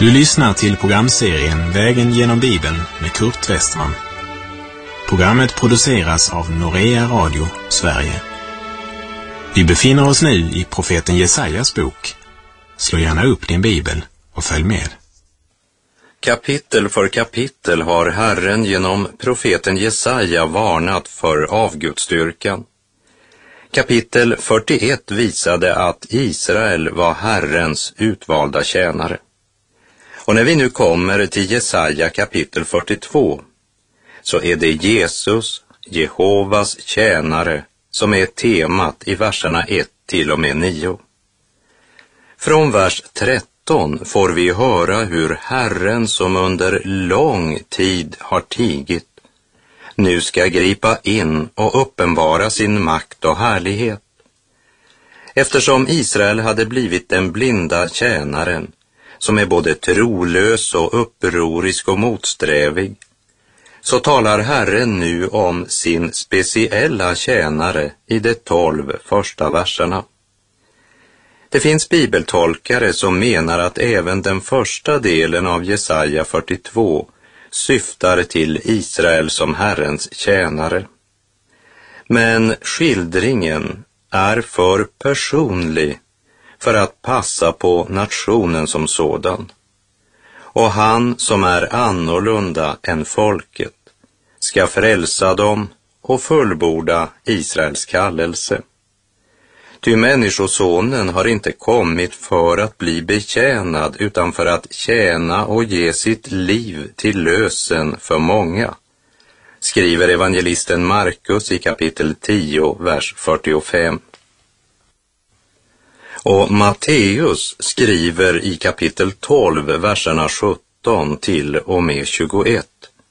Du lyssnar till programserien Vägen genom Bibeln med Kurt Westman. Programmet produceras av Norea Radio, Sverige. Vi befinner oss nu i profeten Jesajas bok. Slå gärna upp din bibel och följ med. Kapitel för kapitel har Herren genom profeten Jesaja varnat för avgudsdyrkan. Kapitel 41 visade att Israel var Herrens utvalda tjänare. Och när vi nu kommer till Jesaja kapitel 42 så är det Jesus, Jehovas tjänare, som är temat i verserna 1 till och med 9. Från vers 13 får vi höra hur Herren, som under lång tid har tigit, nu ska gripa in och uppenbara sin makt och härlighet. Eftersom Israel hade blivit den blinda tjänaren, som är både trolös och upprorisk och motsträvig, så talar Herren nu om sin speciella tjänare i de 12 första verserna. Det finns bibeltolkare som menar att även den första delen av Jesaja 42 syftar till Israel som Herrens tjänare. Men skildringen är för personlig för att passa på nationen som sådan. Och han som är annorlunda än folket ska frälsa dem och fullborda Israels kallelse. Ty människosonen har inte kommit för att bli betjänad utan för att tjäna och ge sitt liv till lösen för många, skriver evangelisten Markus i kapitel 10, vers 45. Och Matteus skriver i kapitel 12, verserna 17 till och med 21.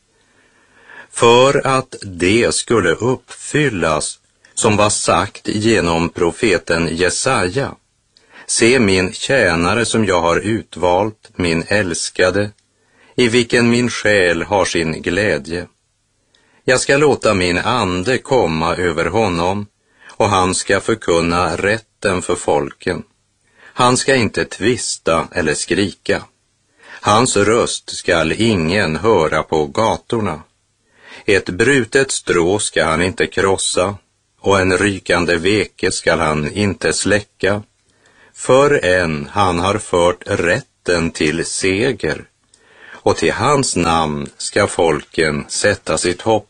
För att det skulle uppfyllas som var sagt genom profeten Jesaja: se min tjänare som jag har utvalt, min älskade, i vilken min själ har sin glädje. Jag ska låta min ande komma över honom, och han ska förkunna rätten för folken. Han ska inte tvista eller skrika. Hans röst skall ingen höra på gatorna. Ett brutet strå ska han inte krossa, och en rykande veke skall han inte släcka, förrän han har fört rätten till seger, och till hans namn ska folken sätta sitt hopp.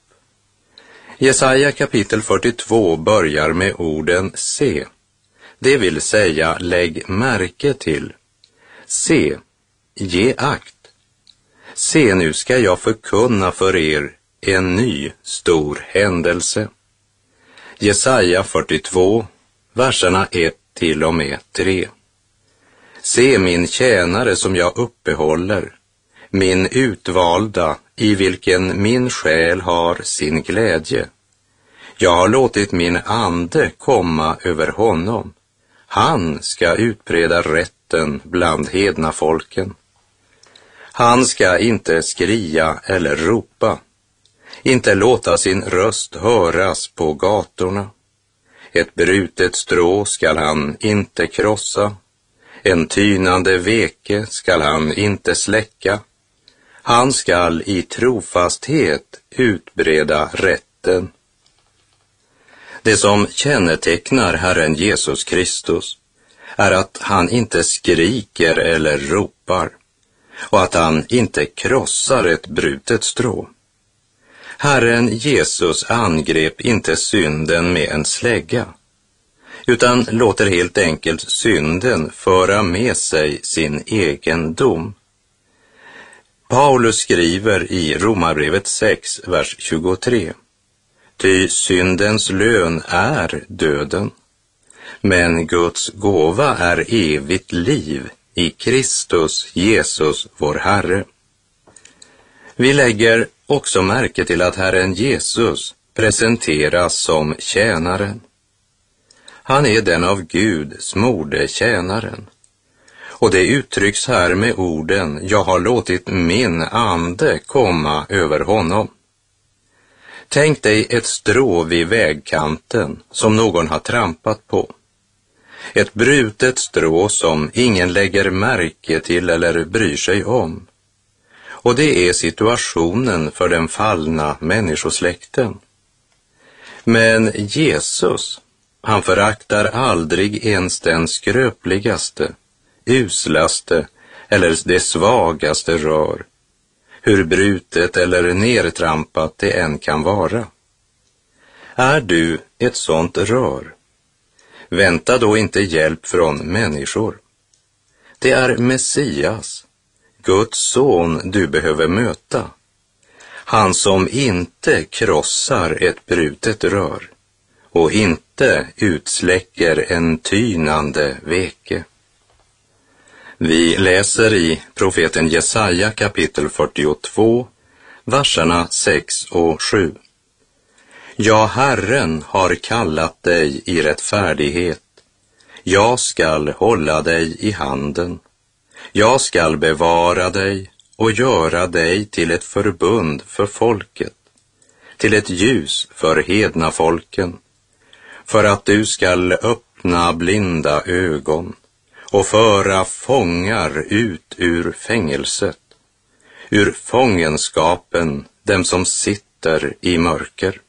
Jesaja kapitel 42 börjar med orden se, det vill säga lägg märke till. Se, ge akt. Se, nu ska jag förkunna för er en ny stor händelse. Jesaja 42, verserna 1 till och med 3. Se min tjänare som jag uppehåller, min utvalda, i vilken min själ har sin glädje. Jag har låtit min ande komma över honom. Han ska utbreda rätten bland hedna folken. Han ska inte skria eller ropa, inte låta sin röst höras på gatorna. Ett brutet strå skall han inte krossa, en tynande veke skall han inte släcka. Han skall i trofasthet utbreda rätten. Det som kännetecknar Herren Jesus Kristus är att han inte skriker eller ropar, och att han inte krossar ett brutet strå. Herren Jesus angrep inte synden med en slägga, utan låter helt enkelt synden föra med sig sin egen dom. Paulus skriver i Romarbrevet 6, vers 23. Ty syndens lön är döden, men Guds gåva är evigt liv i Kristus Jesus vår Herre. Vi lägger också märke till att Herren Jesus presenteras som tjänaren. Han är den av Gud smorde tjänaren. Och det uttrycks här med orden: jag har låtit min ande komma över honom. Tänk dig ett strå vid vägkanten som någon har trampat på. Ett brutet strå som ingen lägger märke till eller bryr sig om. Och det är situationen för den fallna människosläkten. Men Jesus, han föraktar aldrig ens den skröpligaste, uslaste eller det svagaste rör, hur brutet eller nertrampat det än kan vara. Är du ett sånt rör? Vänta då inte hjälp från människor. Det är Messias, Guds son, du behöver möta. Han som inte krossar ett brutet rör och inte utsläcker en tynande veke. Vi läser i profeten Jesaja kapitel 42, verserna 6 och 7. Ja, Herren har kallat dig i rättfärdighet. Jag skall hålla dig i handen. Jag skall bevara dig och göra dig till ett förbund för folket, till ett ljus för hedna folken, för att du skall öppna blinda ögon och föra fångar ut ur fängelset, ur fångenskapen, dem som sitter i mörker.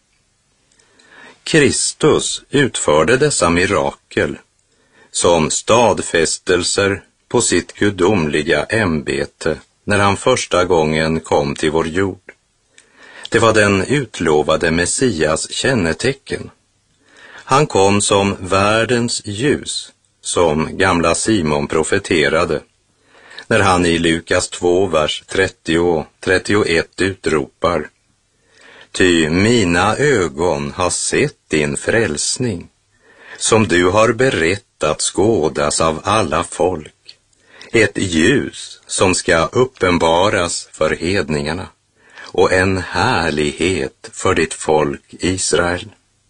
Kristus utförde dessa mirakel som stadfästelser på sitt gudomliga ämbete när han första gången kom till vår jord. Det var den utlovade Messias kännetecken. Han kom som världens ljus, som gamla Simon profeterade, när han i Lukas 2, vers 30 och 31 utropar: Ty mina ögon har sett din frälsning, som du har berett att skådas av alla folk, ett ljus som ska uppenbaras för hedningarna och en härlighet för ditt folk Israel.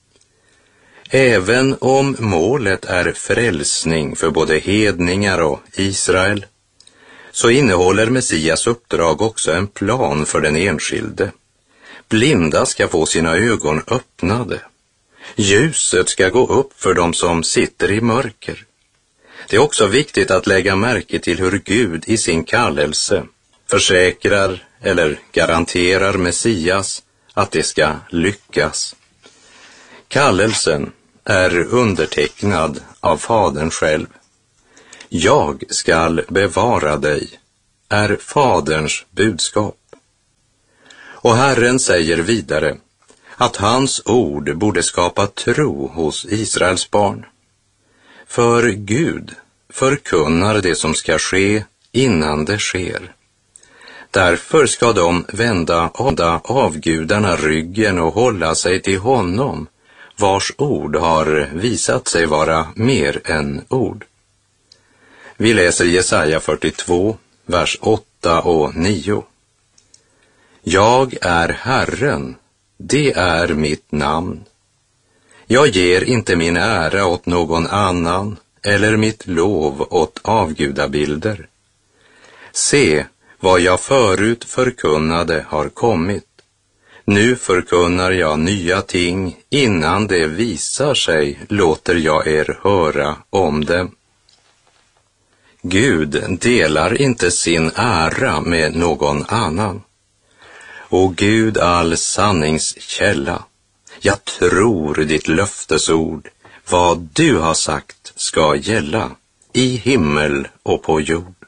Även om målet är frälsning för både hedningar och Israel, så innehåller Messias uppdrag också en plan för den enskilde. Blinda ska få sina ögon öppnade. Ljuset ska gå upp för dem som sitter i mörker. Det är också viktigt att lägga märke till hur Gud i sin kallelse försäkrar eller garanterar Messias att det ska lyckas. Kallelsen är undertecknad av Fadern själv. Jag skall bevara dig, är Faderns budskap. Och Herren säger vidare att hans ord borde skapa tro hos Israels barn. För Gud förkunnar det som ska ske innan det sker. Därför ska de vända avgudarna ryggen och hålla sig till honom, vars ord har visat sig vara mer än ord. Vi läser Jesaja 42, vers 8 och 9. Jag är Herren, det är mitt namn. Jag ger inte min ära åt någon annan eller mitt lov åt avgudabilder. Se, vad jag förut förkunnade har kommit. Nu förkunnar jag nya ting, innan det visar sig låter jag er höra om dem. Gud delar inte sin ära med någon annan. Och Gud, all sanningskälla, jag tror ditt löftesord, vad du har sagt ska gälla i himmel och på jord.